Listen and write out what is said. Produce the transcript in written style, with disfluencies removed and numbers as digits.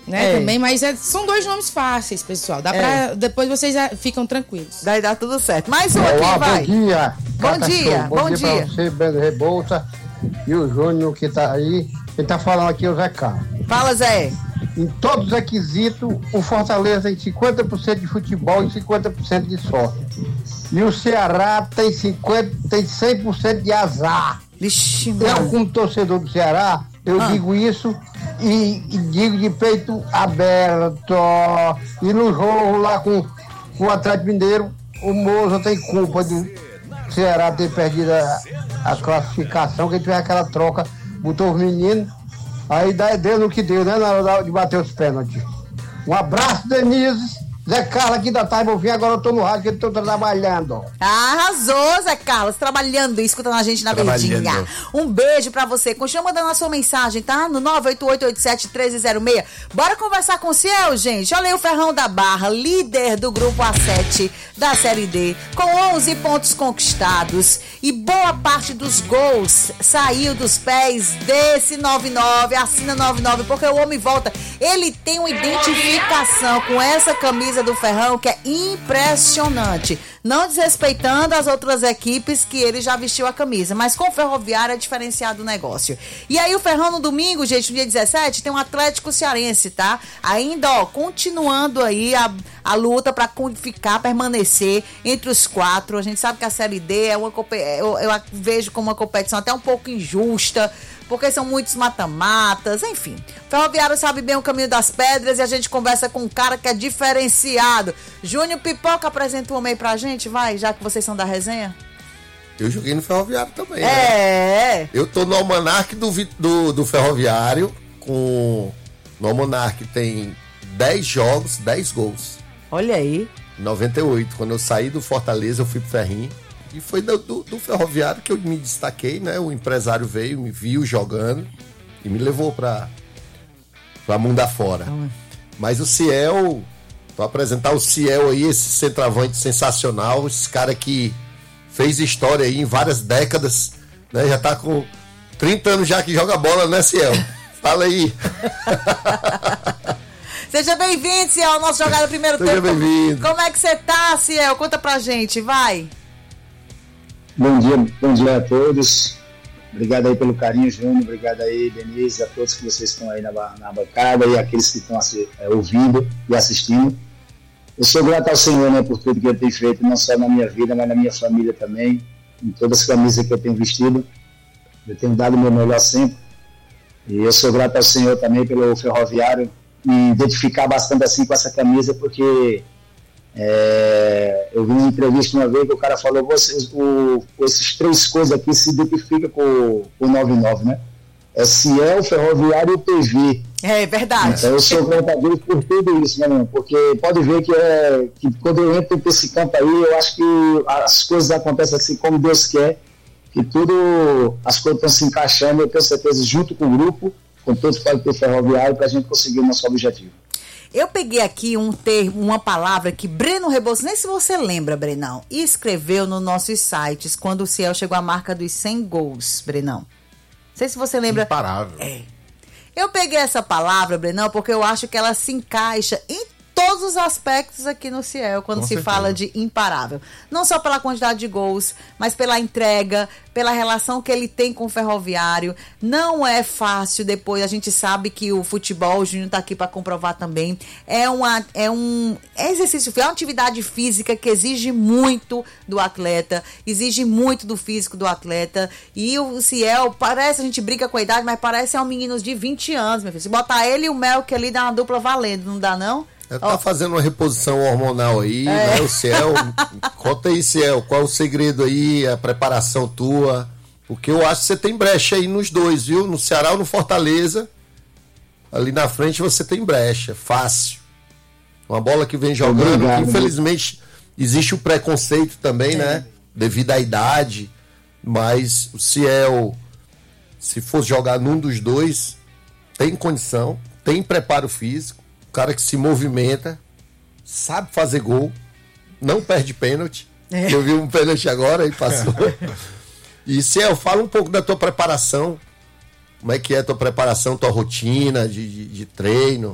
né? Também, mas são 2 nomes fáceis, pessoal. Depois vocês ficam tranquilos. Daí dá tudo certo. Mais um aqui, vai. Bom dia. Bom dia. Bom dia pra você, Breno Rebouça, e o Júnior que tá aí. Quem tá falando aqui é o Zé Carlos. Fala, Zé. Em todos os requisitos, o Fortaleza tem 50% de futebol e 50% de sorte. E o Ceará tem 100% de azar. Vixe, Eu, como torcedor do Ceará, eu digo isso e digo de peito aberto. E no jogo lá com o Atlético Mineiro, o Moza tem culpa do Ceará ter perdido a classificação, que tiver aquela troca, botou os meninos, aí deu no que deu, né, na hora de bater os pênaltis. Um abraço, Denise. Zé Carlos aqui da Taibovinha, agora eu tô no rádio, que eu tô trabalhando. Arrasou, Zé Carlos, trabalhando e escutando a gente na Verdinha. Um beijo pra você. Continua mandando a sua mensagem, tá? No 988871306. Bora conversar com o Ciel, gente. Olha aí o Ferrão da Barra, líder do grupo A7 da Série D, com 11 pontos conquistados. E boa parte dos gols saiu dos pés desse 99, assina 99, porque o homem volta. Ele tem uma identificação com essa camisa do Ferrão que é impressionante, não desrespeitando as outras equipes que ele já vestiu a camisa, mas com o Ferroviário é diferenciado o negócio. E aí o Ferrão no domingo, gente, no dia 17, tem um Atlético Cearense, tá? Ainda, continuando aí a luta para permanecer entre os 4. A gente sabe que a Série D é eu vejo como uma competição até um pouco injusta, porque são muitos mata-matas, enfim. O Ferroviário sabe bem o caminho das pedras e a gente conversa com um cara que é diferenciado. Júnior Pipoca, apresenta um homem pra gente, vai, já que vocês são da resenha. Eu joguei no Ferroviário também, né? Eu tô no almanac do Ferroviário, no almanac tem 10 jogos, 10 gols. Olha aí. Em 98, quando eu saí do Fortaleza, eu fui pro Ferrinho. E foi do Ferroviário que eu me destaquei, né? O empresário veio, me viu jogando e me levou pra mundo afora. Mas o Ciel, vou apresentar o Ciel aí, esse centroavante sensacional, esse cara que fez história aí em várias décadas, né? Já tá com 30 anos já que joga bola, né, Ciel? Fala aí. Seja bem-vindo, Ciel, ao nosso Jogada Primeiro Tempo. Seja bem-vindo. Como é que você tá, Ciel? Conta pra gente, vai. Bom dia a todos. Obrigado aí pelo carinho, Júnior. Obrigado aí, Denise, a todos que vocês estão aí na bancada e aqueles que estão ouvindo e assistindo. Eu sou grato ao Senhor, né, por tudo que Ele tem feito, não só na minha vida, mas na minha família também, em todas as camisas que eu tenho vestido. Eu tenho dado o meu melhor sempre. E eu sou grato ao Senhor também pelo Ferroviário me identificar bastante assim com essa camisa, porque eu vi uma entrevista uma vez que o cara falou, esses 3 coisas aqui se identificam com o 99, né? É Ciel, Ferroviário e o PV. É verdade. Então eu sou grato a Deus por tudo isso, né, meu? Porque pode ver que quando eu entro nesse campo aí, eu acho que as coisas acontecem assim como Deus quer, que as coisas estão se encaixando, eu tenho certeza, junto com o grupo, com todos o Ferroviário, para a gente conseguir o nosso objetivo. Eu peguei aqui um termo, uma palavra que Breno Rebouça, nem se você lembra, Brenão, escreveu nos nossos sites quando o Ciel chegou à marca dos 100 gols, Brenão. Não sei se você lembra. Imparável. Eu peguei essa palavra, Brenão, porque eu acho que ela se encaixa em todos os aspectos aqui no Ciel, quando se fala de imparável. Não só pela quantidade de gols, mas pela entrega, pela relação que ele tem com o Ferroviário. Não é fácil depois, a gente sabe que o futebol, o Júnior tá aqui para comprovar também, é um exercício, é uma atividade física que exige muito do atleta, exige muito do físico do atleta, e o Ciel, parece, a gente brinca com a idade, mas parece um menino de 20 anos, meu filho. Se botar ele e o Melk ali, dá uma dupla valendo, não dá não? Tá fazendo uma reposição hormonal aí, né? O Ciel, conta aí, Ciel, qual o segredo aí, a preparação tua? Porque eu acho que você tem brecha aí nos dois, viu? No Ceará ou no Fortaleza, ali na frente você tem brecha, fácil. Uma bola que vem jogando, que infelizmente existe o preconceito também, né? Devido à idade, mas o Ciel, se fosse jogar num dos dois, tem condição, tem preparo físico, cara que se movimenta, sabe fazer gol, não perde pênalti. Eu vi um pênalti agora e passou. E Ciel, fala um pouco da tua preparação. Como é que é a tua preparação, tua rotina de treino?